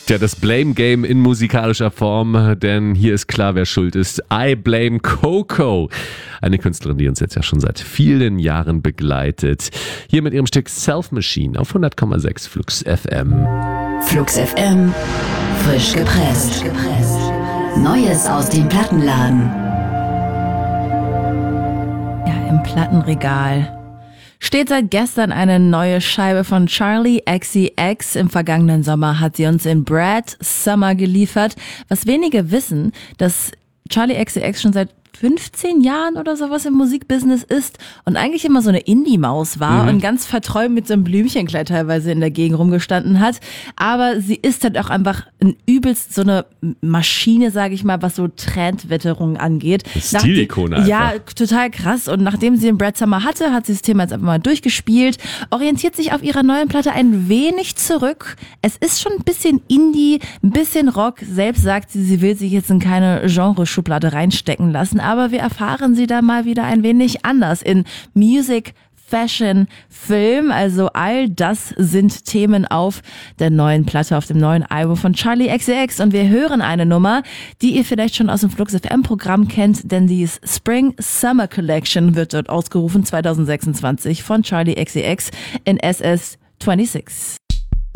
Tja, das Blame Game in musikalischer Form, denn hier ist klar, wer schuld ist. I Blame Coco. Eine Künstlerin, die uns jetzt ja schon seit vielen Jahren begleitet. Hier mit ihrem Stück Self Machine auf 100,6 Flux FM. Flux FM, frisch gepresst. Neues aus dem Plattenladen. Ja, im Plattenregal steht seit gestern eine neue Scheibe von Charli XCX. Im vergangenen Sommer hat sie uns in Brad Summer geliefert. Was wenige wissen, dass Charli XCX schon seit 15 Jahren oder sowas im Musikbusiness ist und eigentlich immer so eine Indie-Maus war und ganz verträumt mit so einem Blümchenkleid teilweise in der Gegend rumgestanden hat. Aber sie ist halt auch einfach ein übelst so eine Maschine, sage ich mal, was so Trendwetterungen angeht. Stilikone einfach. Ja, total krass. Und nachdem sie den Brad Summer hatte, hat sie das Thema jetzt einfach mal durchgespielt, orientiert sich auf ihrer neuen Platte ein wenig zurück. Es ist schon ein bisschen Indie, ein bisschen Rock. Selbst sagt sie, sie will sich jetzt in keine Genreschublade reinstecken lassen. Aber wir erfahren sie da mal wieder ein wenig anders in Music, Fashion, Film. Also all das sind Themen auf der neuen Platte, auf dem neuen Album von Charli XCX. Und wir hören eine Nummer, die ihr vielleicht schon aus dem Flux FM Programm kennt, denn die Spring Summer Collection wird dort ausgerufen 2026 von Charli XCX in SS 26.